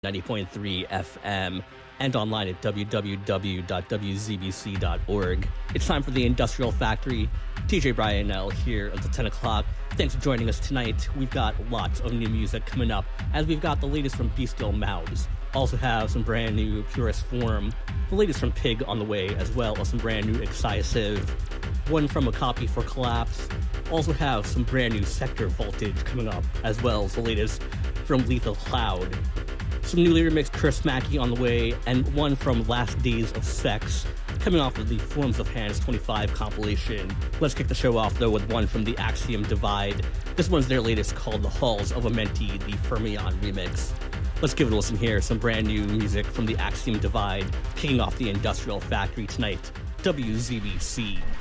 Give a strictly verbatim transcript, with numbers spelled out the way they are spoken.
ninety point three F M, and online at w w w dot w z b c dot org. It's time for the Industrial Factory. T J Bryanell here until ten o'clock. Thanks for joining us tonight. We've got lots of new music coming up, as we've got the latest from Bestial Mouths. Also have some brand new Purest Form, the latest from Pig on the way, as well as some brand new Excisive, one from A Copy for Collapse. Also have some brand new Sector Voltage coming up, as well as the latest from Lethal Cloud. Some newly remixed Chris Mackey on the way, and one from Last Days of Sex, coming off of the Forms of Hands twenty-five compilation. Let's kick the show off, though, with one from the Axiom Divide. This one's their latest, called The Halls of Amenti, the Fermion remix. Let's give it a listen here. Some brand new music from the Axiom Divide, kicking off the Industrial Factory tonight. W Z B C.